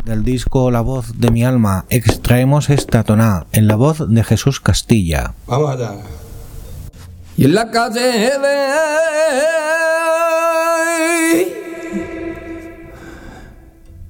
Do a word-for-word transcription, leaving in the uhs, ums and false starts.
Del disco La voz de mi alma extraemos esta toná en la voz de Jesús Castilla. Vamos allá. Y en la calle de